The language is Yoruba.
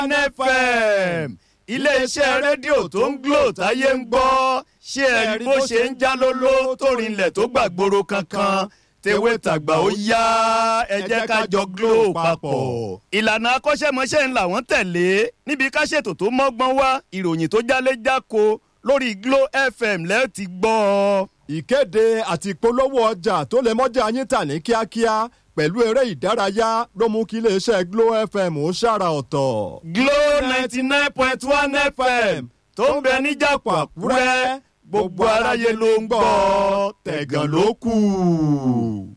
FM iléeṣẹ́ rédíò tó ń Glo táyé ń gbọ́ ṣé ẹ rí bó ṣe ń já lóló tó rinlẹ̀ tó gbàgbóró kankan tewé tàgbà ó yá ẹ jẹ́ ká jọ Glo papọ̀. ìlànà akọ́ṣẹ́mọṣẹ́ ń làwọn tẹ̀lé níbi ká ṣètò tó mọ́gbọ́n wá ìròyìn tó jálé jáko lórí Glo FM lẹ́ẹ̀ ti gbọ́ ọ. ìkéde àti ìpolówó ọjà tó lè mọ́jà yín tà ní kíákíá pẹ̀lú eré ìdárayá ló mú kí iléeṣẹ́ Glo FM ó ṣàrà ọ̀tọ̀. Glo 99.1 FM tó ń bẹ níjàpọ̀ Àkúrẹ́ gbogbo aráyé ló ń gbọ́ tẹ̀gàn ló kù.